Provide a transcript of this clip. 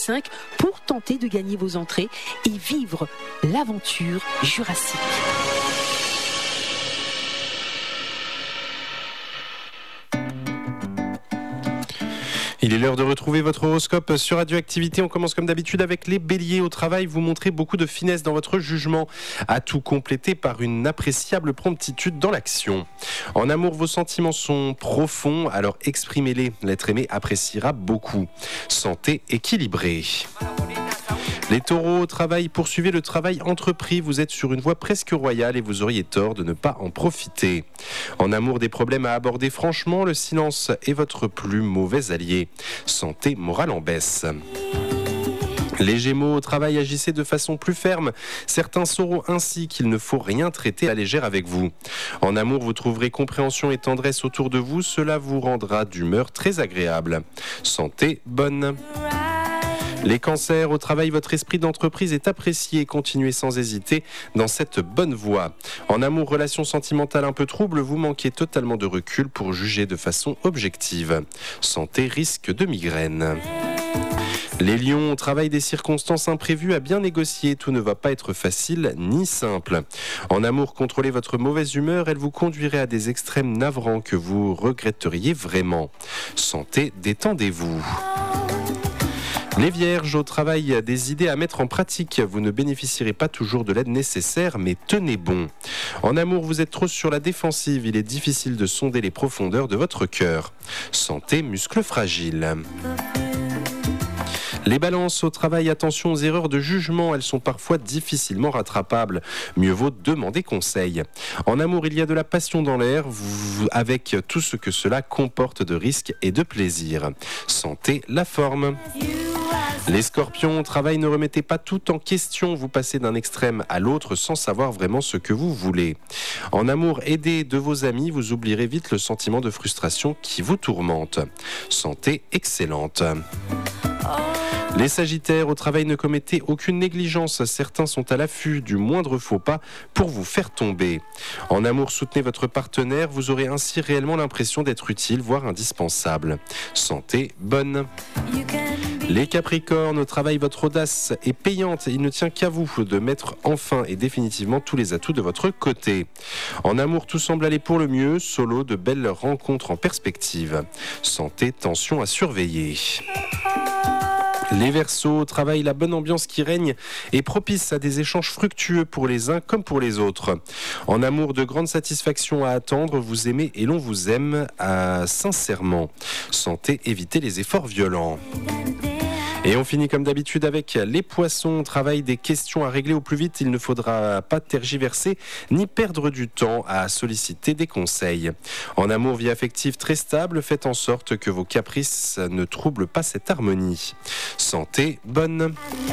5 pour tenter de gagner vos entrées et vivre l'aventure jurassique. Il est l'heure de retrouver votre horoscope sur Radioactivité. On commence comme d'habitude avec les béliers. Au travail, vous montrez beaucoup de finesse dans votre jugement, à tout compléter par une appréciable promptitude dans l'action. En amour, vos sentiments sont profonds, alors exprimez-les. L'être aimé appréciera beaucoup. Santé équilibrée. Les taureaux au travail, poursuivez le travail entrepris, vous êtes sur une voie presque royale et vous auriez tort de ne pas en profiter. En amour, des problèmes à aborder franchement, le silence est votre plus mauvais allié. Santé morale en baisse. Les Gémeaux au travail, agissez de façon plus ferme. Certains sauront ainsi qu'il ne faut rien traiter à la légère avec vous. En amour, vous trouverez compréhension et tendresse autour de vous, cela vous rendra d'humeur très agréable. Santé bonne. Les cancers, au travail, votre esprit d'entreprise est apprécié. Continuez sans hésiter dans cette bonne voie. En amour, relation sentimentale un peu trouble, vous manquez totalement de recul pour juger de façon objective. Santé, risque de migraine. Les lions, au travail, des circonstances imprévues à bien négocier. Tout ne va pas être facile ni simple. En amour, contrôlez votre mauvaise humeur. Elle vous conduirait à des extrêmes navrants que vous regretteriez vraiment. Santé, détendez-vous. Les vierges, au travail, des idées à mettre en pratique. Vous ne bénéficierez pas toujours de l'aide nécessaire, mais tenez bon. En amour, vous êtes trop sur la défensive. Il est difficile de sonder les profondeurs de votre cœur. Santé, muscles fragiles. Les balances, au travail, attention aux erreurs de jugement, elles sont parfois difficilement rattrapables. Mieux vaut demander conseil. En amour, il y a de la passion dans l'air, avec tout ce que cela comporte de risques et de plaisir. Santé, la forme. Les scorpions, au travail, ne remettez pas tout en question, vous passez d'un extrême à l'autre sans savoir vraiment ce que vous voulez. En amour, aidez de vos amis, vous oublierez vite le sentiment de frustration qui vous tourmente. Santé excellente. Les sagittaires, au travail, ne commettez aucune négligence. Certains sont à l'affût du moindre faux pas pour vous faire tomber. En amour, soutenez votre partenaire. Vous aurez ainsi réellement l'impression d'être utile, voire indispensable. Santé bonne. Les capricornes, au travail, votre audace est payante. Il ne tient qu'à vous de mettre enfin et définitivement tous les atouts de votre côté. En amour, tout semble aller pour le mieux. Solo, de belles rencontres en perspective. Santé, tension à surveiller. Les Verseaux, au travail, la bonne ambiance qui règne est propice à des échanges fructueux pour les uns comme pour les autres. En amour, de grandes satisfactions à attendre, vous aimez et l'on vous aime sincèrement. Santé, évitez les efforts violents. Et on finit comme d'habitude avec les poissons. Travail, des questions à régler au plus vite. Il ne faudra pas tergiverser ni perdre du temps à solliciter des conseils. En amour, vie affective très stable. Faites en sorte que vos caprices ne troublent pas cette harmonie. Santé bonne.